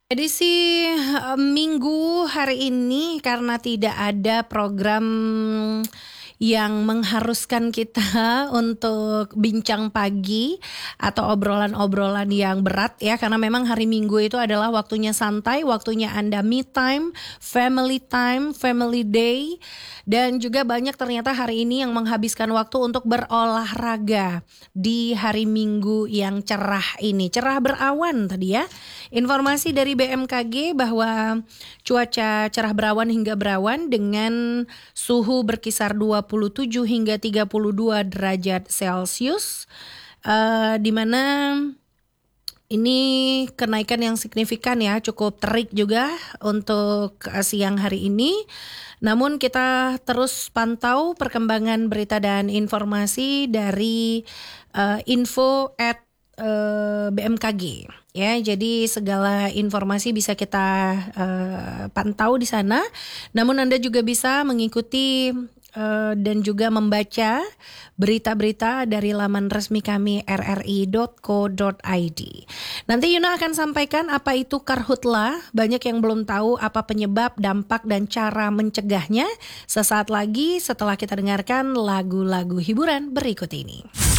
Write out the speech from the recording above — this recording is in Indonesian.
Edisi Minggu hari ini karena tidak ada program yang mengharuskan kita untuk bincang pagi atau obrolan-obrolan yang berat ya, karena memang hari Minggu itu adalah waktunya santai, waktunya Anda me time, family day, dan juga banyak ternyata hari ini yang menghabiskan waktu untuk berolahraga di hari Minggu yang cerah ini. Cerah berawan tadi ya. Informasi dari BMKG bahwa cuaca cerah berawan hingga berawan dengan suhu berkisar 27 hingga 32 derajat Celcius, di mana ini kenaikan yang signifikan ya, cukup terik juga untuk siang hari ini. Namun kita terus pantau perkembangan berita dan informasi dari info at BMKG ya. Jadi segala informasi bisa kita pantau di sana. Namun Anda juga bisa mengikuti dan juga membaca berita-berita dari laman resmi kami rri.co.id. Nanti Yuna akan sampaikan apa itu karhutla. Banyak yang belum tahu apa penyebab, dampak, dan cara mencegahnya. Sesaat lagi setelah kita dengarkan lagu-lagu hiburan berikut ini.